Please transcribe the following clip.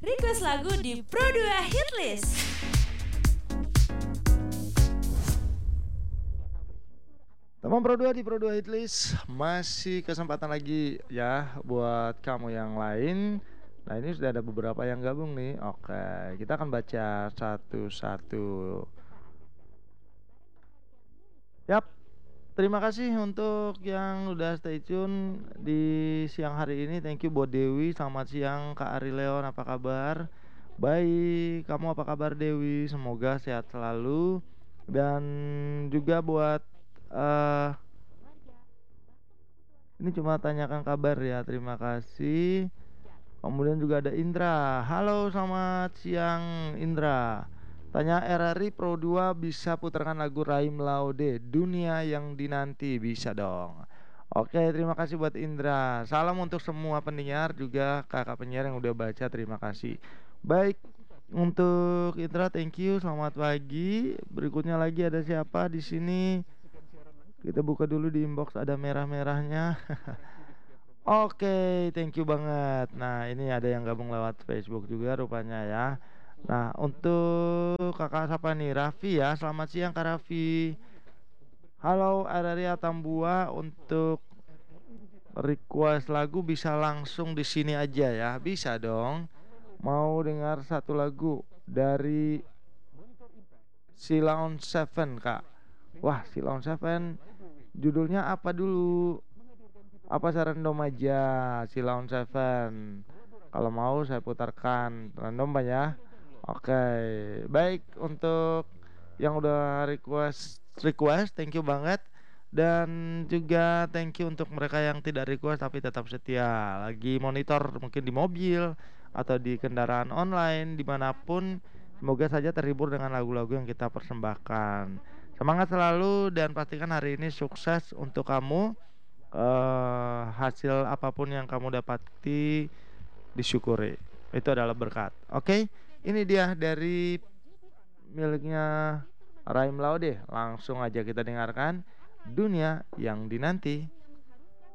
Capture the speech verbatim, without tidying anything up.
Request lagu di Pro dua Hitlist. Teman Pro dua di Pro dua Hitlist, masih kesempatan lagi ya buat kamu yang lain. Nah ini sudah ada beberapa yang gabung nih. Oke, kita akan baca satu-satu. Yap, terima kasih untuk yang udah stay tune di siang hari ini. Thank you buat Dewi, selamat siang Kak Ari Leon, apa kabar? Baik, kamu apa kabar Dewi? Semoga sehat selalu. Dan juga buat uh, ini cuma tanyakan kabar ya, terima kasih. Kemudian juga ada Indra. Halo, selamat siang Indra. Tanya R R I Pro dua bisa putarkan lagu Raim Laude, Dunia yang Dinanti, bisa dong. Oke, terima kasih buat Indra. Salam untuk semua pendengar, juga kakak penyiar yang udah baca, terima kasih. Baik, untuk Indra thank you, selamat pagi. Berikutnya lagi ada siapa di sini? Kita buka dulu di inbox, ada merah-merahnya. Oke, thank you banget. Nah, ini ada yang gabung lewat Facebook juga rupanya ya. Nah, untuk kakak siapa nih? Raffi ya. Selamat siang Kak Raffi. Halo Araria Tambua, untuk request lagu bisa langsung di sini aja ya. Bisa dong. Mau dengar satu lagu dari Silon Seven Kak. Wah, Silon Seven judulnya apa dulu? Apa random aja si Lawn Seven? Kalau mau saya putarkan random Pak ya. Oke, baik, untuk yang udah request request thank you banget. Dan juga thank you untuk mereka yang tidak request tapi tetap setia lagi monitor, mungkin di mobil atau di kendaraan online, dimanapun. Semoga saja terhibur dengan lagu-lagu yang kita persembahkan. Semangat selalu dan pastikan hari ini sukses untuk kamu. Uh, hasil apapun yang kamu dapati disyukuri, itu adalah berkat. Oke, okay? Ini dia dari miliknya Raim Laude. Langsung aja kita dengarkan Dunia yang Dinanti.